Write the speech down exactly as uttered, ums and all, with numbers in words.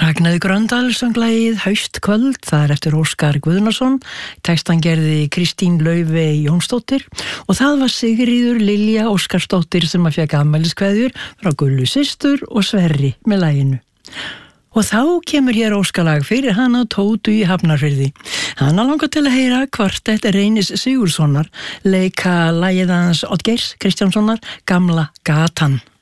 Ragnheiður Gröndal söng lagið Haustkvöld, það er eftir Óskar Guðnason, textan gerði Kristín Laufey Jónsdóttir og það var Sigríður Lilja Óskarsdóttir sem að fékk afmæliskveðjur frá Gullu systur og Sverri með laginu. Og þá kemur hér óskalag fyrir hana Tótu í Hafnarfirði. Hana langar til að heyra kvartett Reynis Sigurðssonar leika lagið hans Oddgeirs Kristjánssonar Gamla gatan.